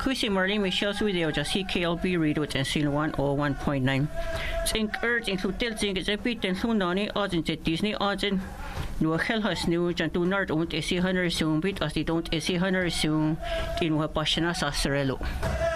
Quisi Marlene Michelle's video just CKLB radio at N 101.9. Think urge into tilting is a bit and Sunani odds in Disney odds in no hell has new and do not own a 100 soon bit as they don't a 100 soon in Wapashana Sassarello.